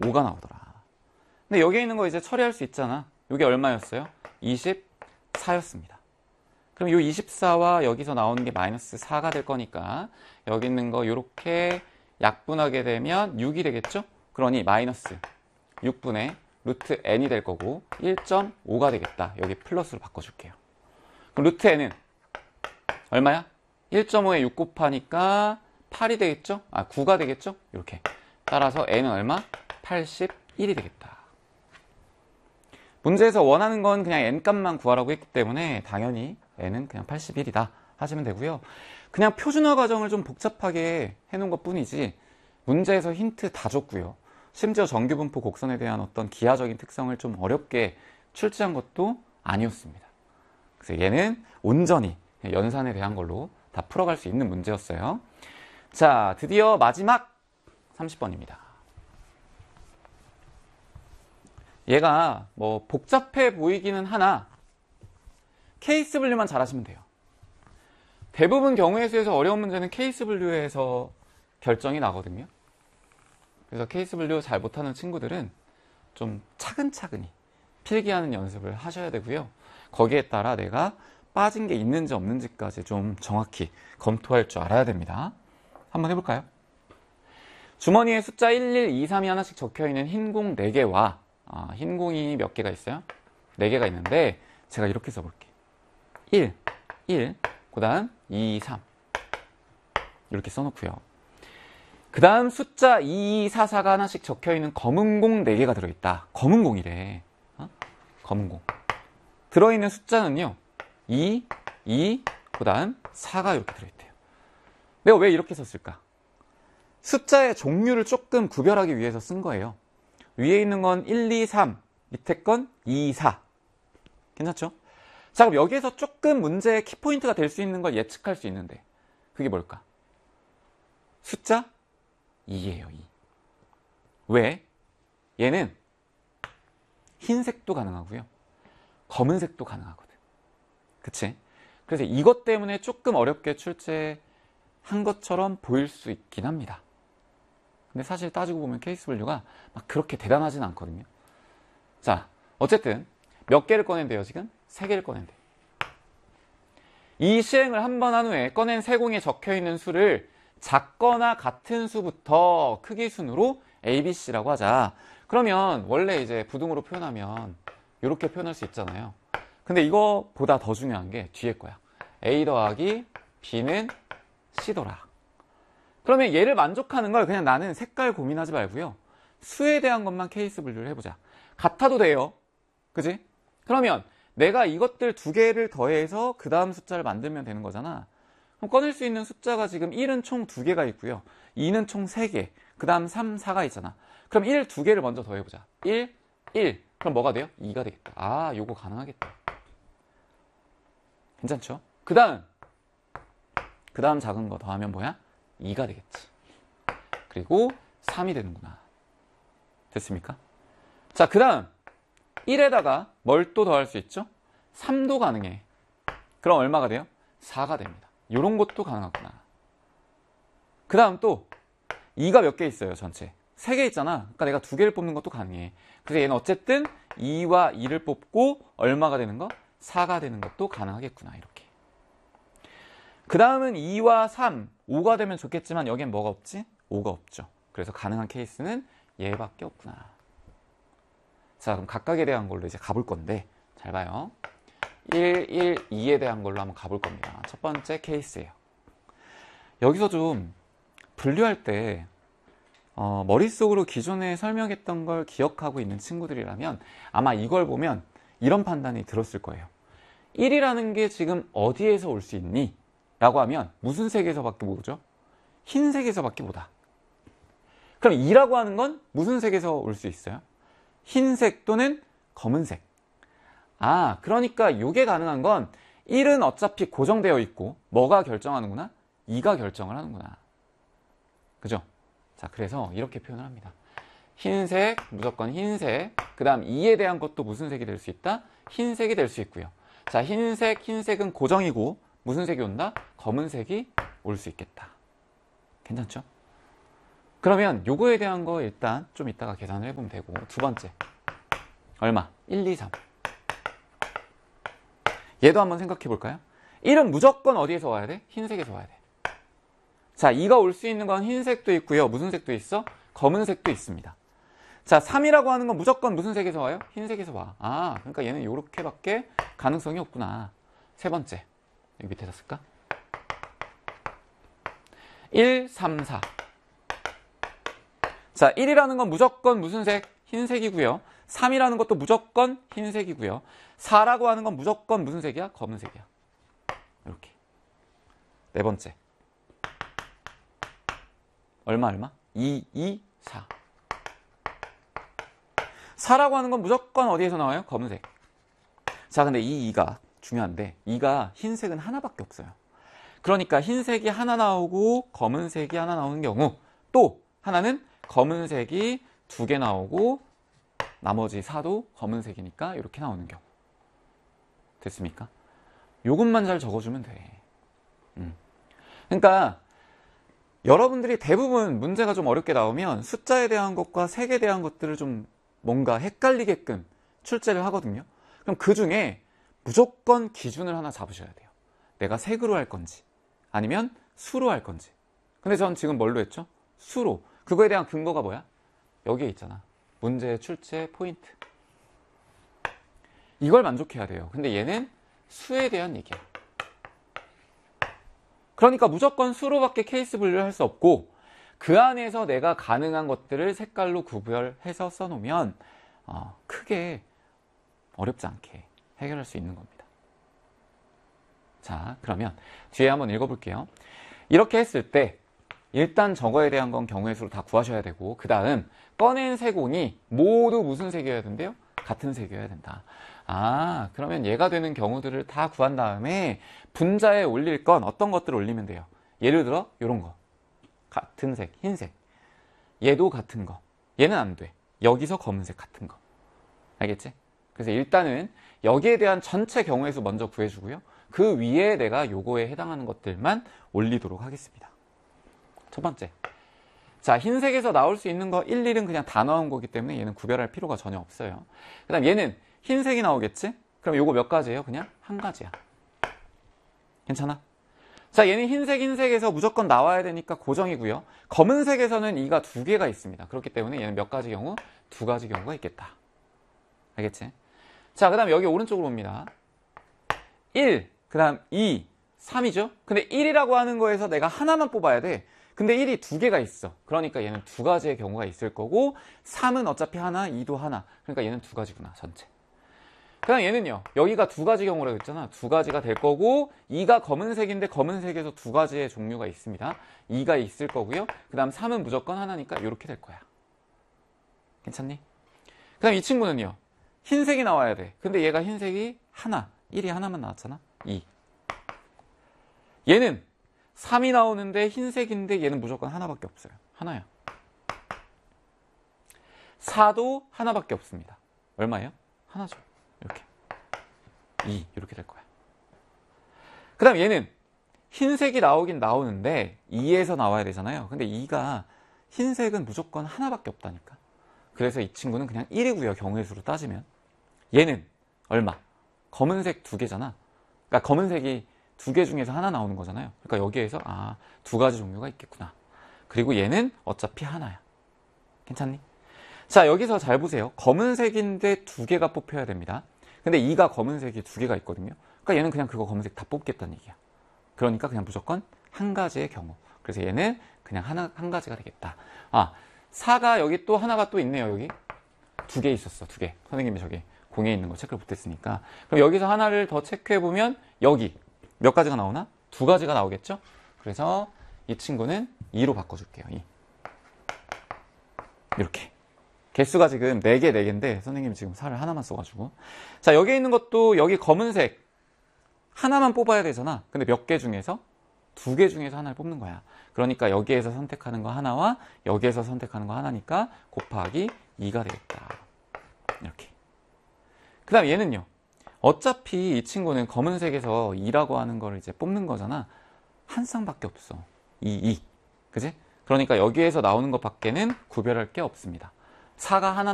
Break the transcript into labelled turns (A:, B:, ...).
A: 5가 나오더라. 근데 여기에 있는 거 이제 처리할 수 있잖아. 이게 얼마였어요? 24였습니다. 그럼 이 24와 여기서 나오는 게 마이너스 4가 될 거니까 여기 있는 거 이렇게 약분하게 되면 6이 되겠죠? 그러니 마이너스 6분의 루트 n이 될 거고 1.5가 되겠다. 여기 플러스로 바꿔줄게요. 그럼 루트 n은 얼마야? 1.5에 6 곱하니까 8이 되겠죠? 9가 되겠죠? 이렇게. 따라서 n은 얼마? 81이 되겠다. 문제에서 원하는 건 그냥 n값만 구하라고 했기 때문에 당연히 n은 그냥 81이다 하시면 되고요. 그냥 표준화 과정을 좀 복잡하게 해놓은 것 뿐이지 문제에서 힌트 다 줬고요. 심지어 정규분포 곡선에 대한 어떤 기하적인 특성을 좀 어렵게 출제한 것도 아니었습니다. 그래서 얘는 온전히 연산에 대한 걸로 다 풀어갈 수 있는 문제였어요. 자, 드디어 마지막 30번입니다. 얘가 뭐 복잡해 보이기는 하나 케이스 분류만 잘하시면 돼요. 대부분 경우의 수에서 어려운 문제는 케이스 분류에서 결정이 나거든요. 그래서 케이스 분류 잘 못하는 친구들은 좀 차근차근히 필기하는 연습을 하셔야 되고요. 거기에 따라 내가 빠진 게 있는지 없는지까지 좀 정확히 검토할 줄 알아야 됩니다. 한번 해볼까요? 주머니에 숫자 11, 2, 3이 하나씩 적혀있는 흰 공 4개와 흰 공이 몇 개가 있어요? 4개가 있는데 제가 이렇게 써볼게요. 1, 그 다음 2, 3 이렇게 써놓고요. 그 다음 숫자 2, 4, 4가 하나씩 적혀있는 검은 공 4개가 들어있다. 검은 공이래. 검은 공. 들어있는 숫자는요. 2, 그 다음 4가 이렇게 들어있대요. 내가 왜 이렇게 썼을까? 숫자의 종류를 조금 구별하기 위해서 쓴 거예요. 위에 있는 건 1, 2, 3, 밑에 건 2, 4. 괜찮죠? 자, 그럼 여기에서 조금 문제의 키포인트가 될 수 있는 걸 예측할 수 있는데 그게 뭘까? 숫자 2예요, 2. 왜? 얘는 흰색도 가능하고요. 검은색도 가능하거든. 그치? 그래서 이것 때문에 조금 어렵게 출제한 것처럼 보일 수 있긴 합니다. 근데 사실 따지고 보면 케이스 분류가 막 그렇게 대단하진 않거든요. 자, 어쨌든 몇 개를 꺼낸대요, 지금? 3개를 꺼낸대요. 이 시행을 한 번 한 후에 꺼낸 세공에 적혀있는 수를 작거나 같은 수부터 크기 순으로 A, B, C라고 하자. 그러면 원래 이제 부등호로 표현하면 이렇게 표현할 수 있잖아요. 근데 이거보다 더 중요한 게 뒤에 거야. A 더하기 B는 C더라. 그러면 얘를 만족하는 걸 그냥 나는 색깔 고민하지 말고요. 수에 대한 것만 케이스 분류를 해보자. 같아도 돼요. 그지? 그러면 내가 이것들 2개를 더해서 그 다음 숫자를 만들면 되는 거잖아. 그럼 꺼낼 수 있는 숫자가 지금 1은 총 2개가 있고요. 2는 총 3개. 그 다음 3, 4가 있잖아. 그럼 1, 2개를 먼저 더해보자. 1. 그럼 뭐가 돼요? 2가 되겠다. 요거 가능하겠다. 괜찮죠? 그 다음 작은 거 더하면 뭐야? 2가 되겠지. 그리고 3이 되는구나. 됐습니까? 자, 그 다음 1에다가 뭘 또 더할 수 있죠? 3도 가능해. 그럼 얼마가 돼요? 4가 됩니다. 이런 것도 가능하구나. 그 다음 또 2가 몇 개 있어요, 전체? 3개 있잖아. 그러니까 내가 2개를 뽑는 것도 가능해. 그래서 얘는 어쨌든 2와 2를 뽑고 얼마가 되는 거? 4가 되는 것도 가능하겠구나. 이렇게. 그 다음은 2와 3, 5가 되면 좋겠지만 여기엔 뭐가 없지? 5가 없죠. 그래서 가능한 케이스는 얘밖에 없구나. 자, 그럼 각각에 대한 걸로 이제 가볼 건데 잘 봐요. 1, 2에 대한 걸로 한번 가볼 겁니다. 첫 번째 케이스예요. 여기서 좀 분류할 때 머릿속으로 기존에 설명했던 걸 기억하고 있는 친구들이라면 아마 이걸 보면 이런 판단이 들었을 거예요. 1이라는 게 지금 어디에서 올 수 있니? 라고 하면 무슨 색에서밖에 못 오죠? 흰색에서밖에 못 와. 그럼 2라고 하는 건 무슨 색에서 올 수 있어요? 흰색 또는 검은색. 그러니까 이게 가능한 건 1은 어차피 고정되어 있고 뭐가 결정하는구나? 2가 결정을 하는구나. 그죠? 자, 그래서 이렇게 표현을 합니다. 흰색, 무조건 흰색. 그 다음 2에 대한 것도 무슨 색이 될 수 있다? 흰색이 될 수 있고요. 자, 흰색은 고정이고 무슨 색이 온다? 검은색이 올 수 있겠다. 괜찮죠? 그러면 요거에 대한 거 일단 좀 이따가 계산을 해보면 되고, 두 번째 얼마? 1, 2, 3. 얘도 한번 생각해 볼까요? 1은 무조건 어디에서 와야 돼? 흰색에서 와야 돼. 자, 2가 올 수 있는 건 흰색도 있고요. 무슨 색도 있어? 검은색도 있습니다. 자, 3이라고 하는 건 무조건 무슨 색에서 와요? 흰색에서 와. 아, 그러니까 얘는 요렇게밖에 가능성이 없구나. 세 번째, 여기 밑에다 쓸까? 1, 3, 4. 자, 1이라는 건 무조건 무슨 색? 흰색이고요. 3이라는 것도 무조건 흰색이고요. 4라고 하는 건 무조건 무슨 색이야? 검은색이야. 이렇게. 네 번째. 얼마? 2, 2, 4. 4라고 하는 건 무조건 어디에서 나와요? 검은색. 자, 근데 이 2가 중요한데, 2가 흰색은 하나밖에 없어요. 그러니까 흰색이 하나 나오고 검은색이 하나 나오는 경우, 또 하나는 검은색이 2개 나오고 나머지 4도 검은색이니까 이렇게 나오는 경우. 됐습니까? 요것만 잘 적어주면 돼. 그러니까 여러분들이 대부분 문제가 좀 어렵게 나오면 숫자에 대한 것과 색에 대한 것들을 좀 뭔가 헷갈리게끔 출제를 하거든요. 그럼 그 중에 무조건 기준을 하나 잡으셔야 돼요. 내가 색으로 할 건지 아니면 수로 할 건지. 근데 전 지금 뭘로 했죠? 수로. 그거에 대한 근거가 뭐야? 여기에 있잖아. 문제의 출제 포인트. 이걸 만족해야 돼요. 근데 얘는 수에 대한 얘기야. 그러니까 무조건 수로밖에 케이스 분류를 할 수 없고, 그 안에서 내가 가능한 것들을 색깔로 구별해서 써놓으면 크게 어렵지 않게 해결할 수 있는 겁니다. 자, 그러면 뒤에 한번 읽어볼게요. 이렇게 했을 때 일단 저거에 대한 건 경우의 수로 다 구하셔야 되고, 그 다음 꺼낸 세공이 모두 무슨 색이어야 된대요? 같은 색이어야 된다. 아, 그러면 얘가 되는 경우들을 다 구한 다음에 분자에 올릴 건 어떤 것들을 올리면 돼요? 예를 들어 이런 거. 같은 색, 흰색. 얘도 같은 거. 얘는 안 돼. 여기서 검은색 같은 거. 알겠지? 그래서 일단은 여기에 대한 전체 경우의 수 먼저 구해주고요. 그 위에 내가 요거에 해당하는 것들만 올리도록 하겠습니다. 첫 번째. 자, 흰색에서 나올 수 있는 거 1, 1은 그냥 다 나온 거기 때문에 얘는 구별할 필요가 전혀 없어요. 그 다음 얘는 흰색이 나오겠지? 그럼 요거 몇 가지예요? 그냥 한 가지야. 괜찮아? 자, 얘는 흰색에서 무조건 나와야 되니까 고정이고요. 검은색에서는 이가 2개가 있습니다. 그렇기 때문에 얘는 몇 가지 경우? 2가지 경우가 있겠다. 알겠지? 자, 그 다음 여기 오른쪽으로 옵니다. 1, 그 다음 2, 3이죠? 근데 1이라고 하는 거에서 내가 하나만 뽑아야 돼. 근데 1이 2개가 있어. 그러니까 얘는 2가지의 경우가 있을 거고, 3은 어차피 하나, 2도 하나. 그러니까 얘는 2가지구나, 전체. 그 다음 얘는요, 여기가 2가지 경우라고 했잖아. 2가지가 될 거고, 2가 검은색인데 검은색에서 2가지의 종류가 있습니다. 2가 있을 거고요. 그 다음 3은 무조건 하나니까 이렇게 될 거야. 괜찮니? 그 다음 이 친구는요, 흰색이 나와야 돼. 근데 얘가 흰색이 하나, 1이 하나만 나왔잖아. 2. 얘는 3이 나오는데 흰색인데 얘는 무조건 하나밖에 없어요. 하나야. 4도 하나밖에 없습니다. 얼마예요? 하나죠. 이렇게. 2. 이렇게 될 거야. 그 다음 얘는 흰색이 나오긴 나오는데 2에서 나와야 되잖아요. 근데 2가 흰색은 무조건 하나밖에 없다니까. 그래서 이 친구는 그냥 1이고요. 경우의 수로 따지면. 얘는 얼마? 검은색 2개잖아. 그러니까 검은색이 2개 중에서 하나 나오는 거잖아요. 그러니까 여기에서 2가지 종류가 있겠구나. 그리고 얘는 어차피 하나야. 괜찮니? 자, 여기서 잘 보세요. 검은색인데 2개가 뽑혀야 됩니다. 근데 2가 검은색이 2개가 있거든요. 그러니까 얘는 그냥 그거 검은색 다 뽑겠다는 얘기야. 그러니까 그냥 무조건 한 가지의 경우. 그래서 얘는 그냥 한 가지가 되겠다. 4가 여기 또 하나가 또 있네요. 여기 2개 있었어. 2개. 선생님이 저기 공에 있는 거 체크를 못했으니까. 그럼 여기서 하나를 더 체크해보면 여기 몇 가지가 나오나? 2가지가 나오겠죠? 그래서 이 친구는 2로 바꿔줄게요. 2. 이렇게. 개수가 지금 4개, 4개인데 선생님이 지금 살을 하나만 써가지고. 자, 여기 있는 것도 여기 검은색 하나만 뽑아야 되잖아. 근데 몇 개 중에서? 2개 중에서 하나를 뽑는 거야. 그러니까 여기에서 선택하는 거 하나와 여기에서 선택하는 거 하나니까 곱하기 2가 되겠다. 이렇게. 그 다음 얘는요. 어차피 이 친구는 검은색에서 2라고 하는 걸 이제 뽑는 거잖아. 한 쌍밖에 없어. 2. 그지? 그러니까 여기에서 나오는 것밖에는 구별할 게 없습니다. 4가 하나